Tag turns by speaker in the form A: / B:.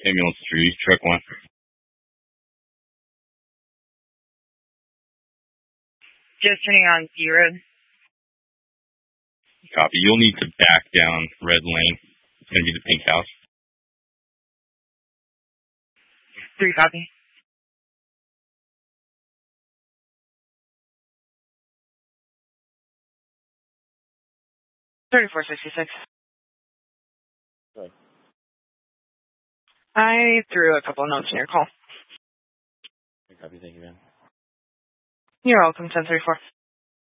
A: Ambulance 3, truck 1.
B: Just turning on B Road.
A: Copy. You'll need to back down Red Lane. It's going to be the pink house.
B: 3 copy. $34.66.
A: Right.
B: I threw a couple notes in your call.
A: Copy. Thank you, man.
B: You're welcome, 1034.